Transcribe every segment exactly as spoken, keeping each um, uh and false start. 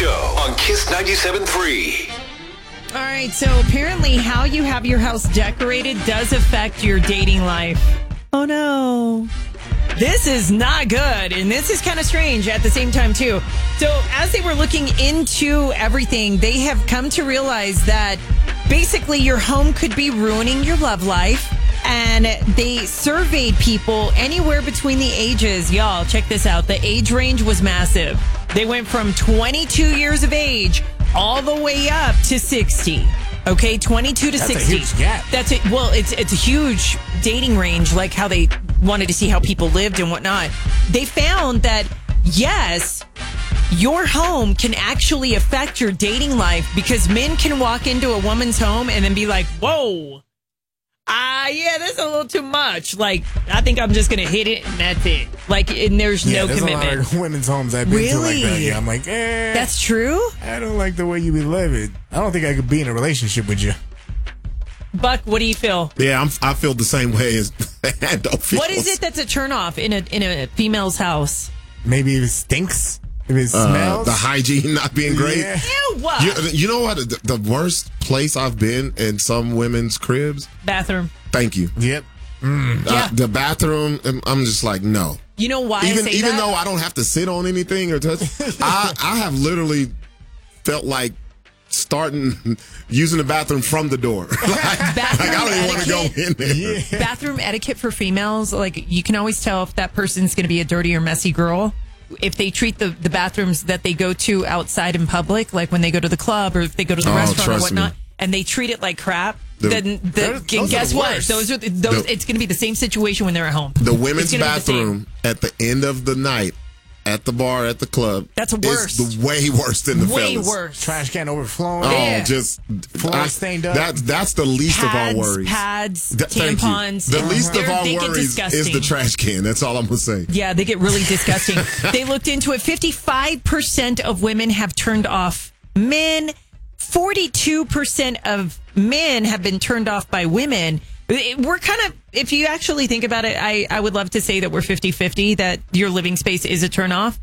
Show on Kiss ninety-seven point three. All right, so apparently how you have your house decorated does affect your dating life. Oh, no. This is not good, and this is kind of strange at the same time, too. So as they were looking into everything, they have come to realize that basically your home could be ruining your love life. And they surveyed people anywhere between the ages. Y'all, check this out. The age range was massive. They went from twenty-two years of age all the way up to sixty. Okay, twenty-two to That's sixty. That's a huge gap. That's it. Well, it's it's a huge dating range, like how they wanted to see how people lived and whatnot. They found that, yes, your home can actually affect your dating life because men can walk into a woman's home and then be like, whoa. Ah, uh, yeah, that's a little too much. Like, I think I'm just going to hit it and that's it. Like, and there's yeah, no there's commitment. A lot of women's homes I've been really? to like that. Yeah, I'm like, eh. That's true? I don't like the way you be living. I don't think I could be in a relationship with you. Buck, what do you feel? Yeah, I'm, I feel the same way as Ando feels. What is it that's a turnoff in a in a female's house? Maybe it stinks. If it uh, smells. The hygiene not being great. Yeah. Ew! You, you know what? The, the worst place I've been in some women's cribs? Bathroom. Thank you. Yep. Mm. Yeah. Uh, the bathroom, I'm just like, no. You know why even I say even that? though I don't have to sit on anything or touch, I, I have literally felt like starting using the bathroom from the door. like, like I don't even want to go in there. Yeah. Bathroom etiquette for females, like you can always tell if that person's going to be a dirty or messy girl if they treat the, the bathrooms that they go to outside in public, like when they go to the club or if they go to the Oh, restaurant or trust whatnot, me. and they treat it like crap. The- then the, Those- those guess are the what? worst. Those are the, those. The- it's going to be the same situation when they're at home. The women's It's gonna be the same. bathroom at the end of the night, at the bar, at the club, That's worse. is the way worse than the Way fellas. worse. Trash can overflowing. Oh, Yeah. just Floor I- stained up. That's that's the least Pads, of our worries. pads, Th- thank you. tampons. The least of They're- our they get worries is disgusting. the trash can. That's all I'm gonna say. Yeah, they get really disgusting. They looked into it. fifty-five percent of women have turned off men. forty-two percent of men have been turned off by women. We're kind of, if you actually think about it, I, I would love to say that we're fifty-fifty, that your living space is a turnoff.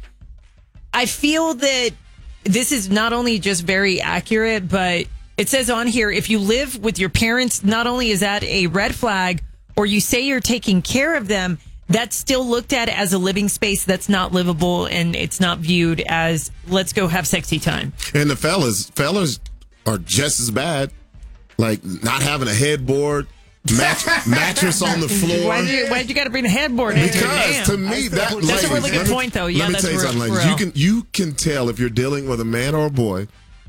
I feel that this is not only just very accurate, but it says on here, if you live with your parents, not only is that a red flag, or you say you're taking care of them, that's still looked at as a living space that's not livable, and it's not viewed as, let's go have sexy time. And the fellas, fellas are just as bad. Like not having a headboard, match, mattress on the floor. Why'd you, why'd you got to bring a headboard in? Because Damn. to me, that That's a ladies, really good let me- point, though. Yeah, let me that's tell you real- something, ladies. real. You can you can tell if you're dealing with a man or a boy,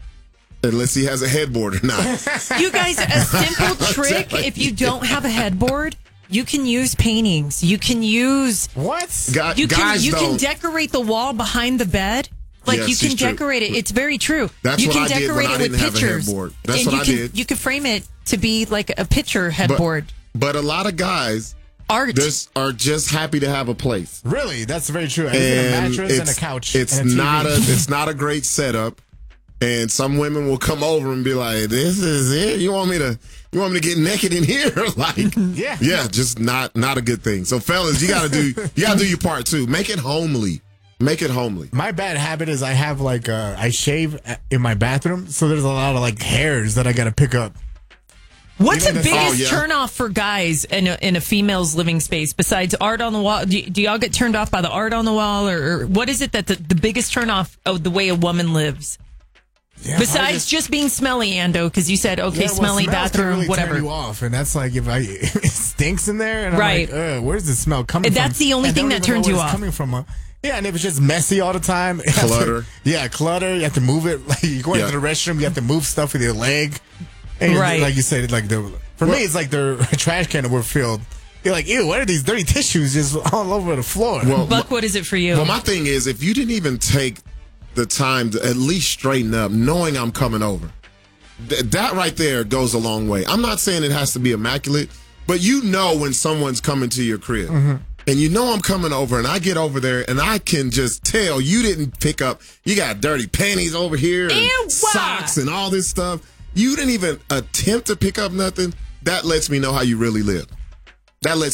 unless he has a headboard or not. You guys, a simple trick, telling if you don't have a headboard, you can use paintings. You can use... What? Guy- You can guys you can don't. decorate the wall behind the bed. Like Yes, you can it's true. decorate it. It's very true. That's you what can I did decorate when I it with didn't have a pictures. headboard. That's and what you I can, did. You can frame it to be like a picture headboard. But a lot of guys Art. just are just happy to have a place. Really? That's very true. I need a And mattress and a it's, couch. it's and a T V. not a it's not a great setup. And some women will come over and be like, "This is it. You want me to you want me to get naked in here?" like, Yeah. yeah, just not not a good thing. So, fellas, you gotta do you gotta do your part too. Make it homely. Make it homely. My bad habit is I have like uh, I shave in my bathroom, so there's a lot of like hairs that I got to pick up. What's the Even biggest Oh, yeah. turnoff for guys in a, in a female's living space besides art on the wall? Do, do y'all get turned off by the art on the wall, or, or what is it that the, the biggest turnoff of the way a woman lives? Yeah, Besides I just being smelly, Ando, because you said okay, Yeah, well, smelly smells can bathroom, really whatever. Turn you off, and that's like if I if it stinks in there, and I'm Right. like, Ugh, where's the smell coming And from? that's the only I thing don't that even know turns where you it's off. Coming from, uh, yeah, and if it's just messy all the time, you have to- Clutter. yeah, clutter. You have to move it. Like you go Yeah. into the restroom, you have to move stuff with your leg. And you're- Right. like you said, like the for me, it's like the trash can were filled. You're like, ew, what are these dirty tissues just all over the floor? Well, Buck, what is it for you? Well, my thing is, if you didn't even take the time to at least straighten up, knowing I'm coming over, th- that right there goes a long way. I'm not saying it has to be immaculate, but you know when someone's coming to your crib. Mm-hmm. And you know I'm coming over, and I get over there, and I can just tell you didn't pick up. You got dirty panties over here, and Ew, socks, and all this stuff. You didn't even attempt to pick up nothing. That lets me know how you really live. That lets